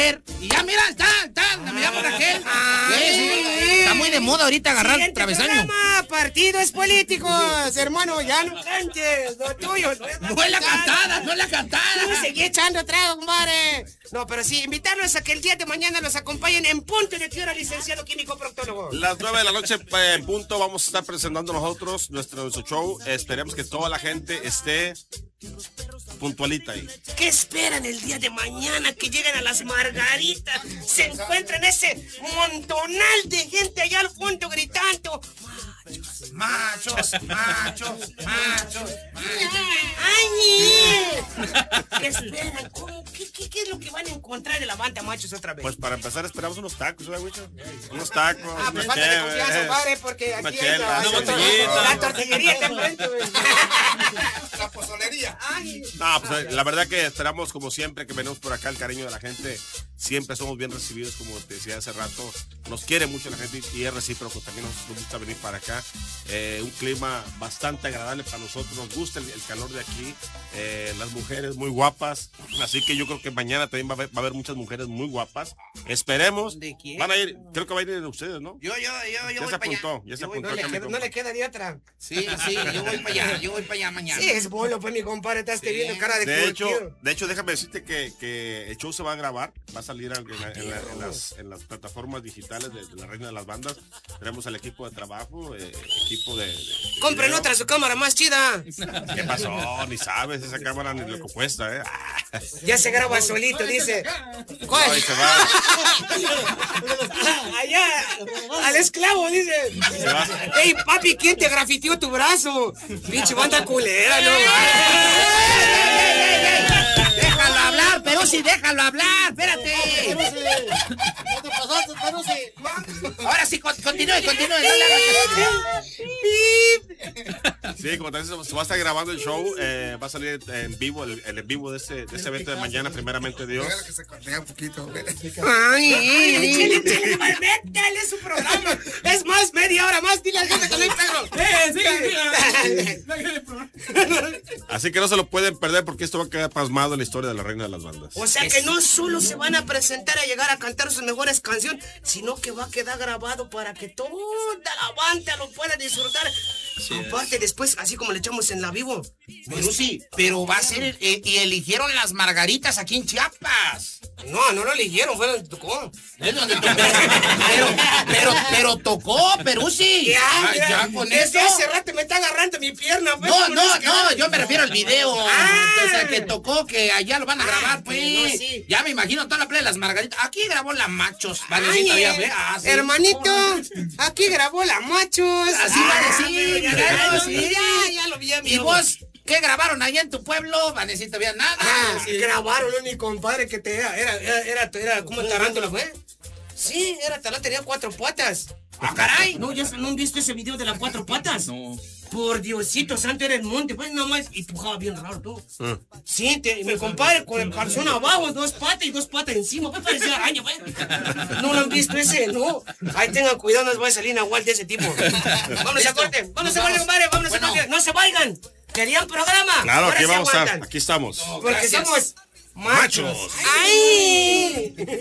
mujer. Y ya, mira, me llamo Raquel. Está muy de moda ahorita agarrar travesaño. Partidos políticos, hermano, ya no cantes, lo tuyo. No es la cantada. Tú seguí echando trago, compadre. No, pero sí, invitarlos a que el día de mañana los acompañen en punto de qué hora, licenciado químico proctólogo. Las 9 de la noche en punto vamos a estar presentando nosotros nuestro show. Esperemos que toda la gente esté puntualita ahí. ¿Qué esperan el día de mañana que lleguen a las Margaritas? Se encuentran ese montonal de gente allá al fondo gritando. Machos. ¡Ay! ¿Qué esperan? ¿Qué es lo que van a encontrar en la banda, machos, otra vez? Pues para empezar esperamos unos tacos, ¿verdad, Wicho? Unos tacos. Pues falta de confianza, padre, porque aquí hay la tortillería está enfrente, güey. La pozolería. No, pues la verdad que esperamos como siempre que venimos por acá, el cariño de la gente. Siempre somos bien recibidos, como te decía hace rato. Nos quiere mucho la gente y es recíproco. También nos gusta venir para acá. Un clima bastante agradable para nosotros. Nos gusta el calor de aquí. Las mujeres muy guapas. Así que yo creo que mañana también va a haber muchas mujeres muy guapas. Esperemos. ¿De quién? Van a ir, creo que va a ir de ustedes, ¿no? Yo Ya voy se para allá. apuntó, ya se apuntó. No le queda ni otra. Sí, yo voy para allá mañana. Sí, es bolo, pues mi compadre, estás teniendo cara de De curtido. hecho, déjame decirte que el show se va a grabar, va a salir en las plataformas digitales de la Reina de las Bandas. Tenemos el equipo de trabajo, equipo de Compren video. otra, su cámara más chida. ¿Qué pasó? Ni sabes, esa cámara ni lo que cuesta, ¿eh? Ya se graba solito, dice. ¿Cuál? Ahí se va. Allá, al esclavo, dice. Ey, papi, ¿quién te grafiteó tu brazo? Pinche banda culera, ¿no? Déjalo hablar, pero sí, déjalo hablar, espérate. ¿Qué te pasaste, Perusi? Ahora sí, continúe, no le hagas. Sí, como te dices, se va a estar grabando el show, va a salir en vivo, el en vivo de ese evento de mañana, primeramente Dios. Déjalo que se cortea un poquito, güey. Ay, métale su programa. Es más, media hora más, dile al gente que no hay perro. Así que no se lo pueden perder porque esto va a quedar pasmado en la historia de la Reina de las Bandas. O sea que no solo se van a presentar a llegar a cantar sus mejores canciones, sino que va a quedar grabado para que toda la banda lo pueda disfrutar. Aparte, después, así como le echamos en la vivo. Pero sí, pero va a ser, y eligieron las Margaritas aquí en Chiapas. No lo eligieron, fue donde tocó. Es donde tocó. Pero tocó, Peruzzi. Ya con Desde eso. hace rato me está agarrando mi pierna. Pues, No, yo me refiero al video. O sea, que tocó, que allá lo van a grabar, pues. no, sí. Ya me imagino toda la playa de las Margaritas. Aquí grabó la Machos. Vanecita, ya ve. Sí. Hermanito, aquí grabó la Machos. Así va a decir. Claro, Sí. Ya lo vi, amigo. ¿Y vos qué grabaron allá en tu pueblo? Vanecita, había nada. Grabaron mi compadre que te era como tarántula, fue. Sí, era tarántula, tenía 4 patas. ¡Ah, caray! No, ¿ya no han visto ese video de las 4 patas? No. Por Diosito santo, era el monte, pues nomás, y pujaba bien raro tú. Sí, mi compadre con el calzón abajo, 2 patas y 2 patas encima, pues parecía araña, pues. ¿No lo han visto ese? No. Ahí tengan cuidado, no les voy a salir Nahual de ese tipo. Vámonos a corte, compadre, vámonos a corte. No se vayan. ¿Querían programa? Claro, Ahora aquí sí vamos a estar, aguantan. aquí estamos. Porque Gracias. somos Machos. ¡ay!